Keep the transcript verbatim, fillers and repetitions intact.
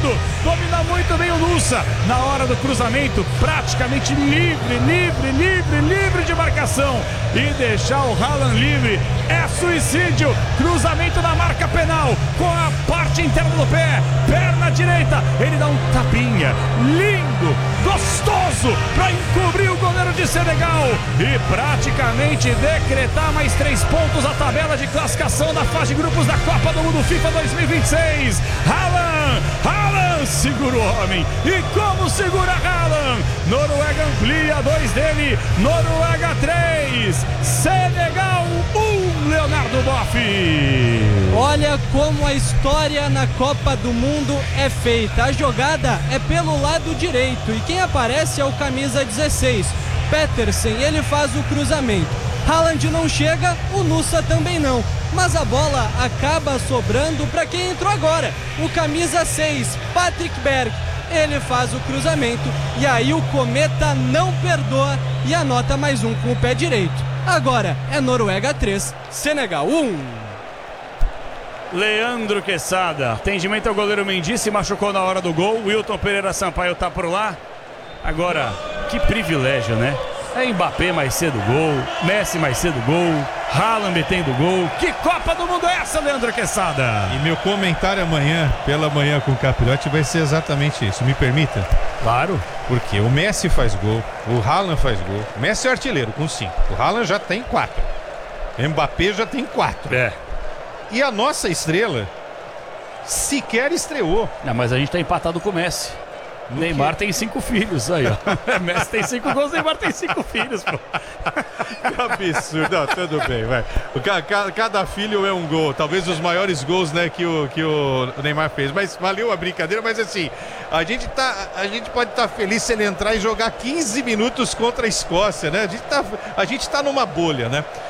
mundo. Domina muito bem o Nusa. Na hora do cruzamento, praticamente livre, livre, livre, livre de marcação. E deixar o Haaland livre é suicídio. Cruzamento na marca penal com a parte interna do pé. Perna direita. Ele dá um tapinha. Lindo, gostoso, para encobrir o goleiro de Senegal. E praticamente decretar mais três pontos a tabela de classificação da fase de grupos da Copa do Mundo FIFA dois mil e vinte e seis. Haaland, Haaland segura o homem. E como segura Haaland? Noruega amplia, dois dele. Noruega três. Senegal um. Leonardo Boff. Olha como a história na Copa do Mundo é feita. A jogada é pelo lado direito e quem aparece é o camisa dezesseis. Petersen, ele faz o cruzamento. Haaland não chega, o Nusa também não. Mas a bola acaba sobrando para quem entrou agora. O camisa seis, Patrick Berg. Ele faz o cruzamento e aí o Cometa não perdoa e anota mais um com o pé direito. Agora é Noruega três, Senegal um. Leandro Quesada, atendimento ao goleiro Mendy, se machucou na hora do gol. Wilton Pereira Sampaio tá por lá. Agora, que privilégio, né? É Mbappé mais cedo gol, Messi mais cedo gol, Haaland metendo gol. Que Copa do Mundo é essa, Leandro Quesada? E meu comentário amanhã, pela manhã com o Capirote, vai ser exatamente isso. Me permita? Claro. Porque o Messi faz gol, o Haaland faz gol. O Messi é artilheiro com cinco, o Haaland já tem quatro. O Mbappé já tem quatro. É. E a nossa estrela sequer estreou. Não, mas a gente tá empatado com o Messi. Neymar tem cinco filhos aí, ó. Messi tem cinco gols, Neymar tem cinco filhos, pô. Que absurdo. Não, tudo bem, vai. Cada, cada filho é um gol. Talvez os maiores gols, né, que o, que o Neymar fez. Mas valeu a brincadeira, mas assim, a gente, tá, a gente pode estar tá feliz se ele entrar e jogar quinze minutos contra a Escócia, né? A gente tá, a gente tá numa bolha, né?